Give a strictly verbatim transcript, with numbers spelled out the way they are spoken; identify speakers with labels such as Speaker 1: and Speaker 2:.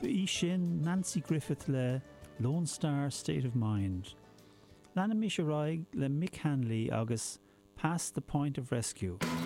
Speaker 1: B'í sin Nancy Griffith le Lone Star State of Mind. Lana mis raig le Mick Hanley agus Past the Point of Rescue.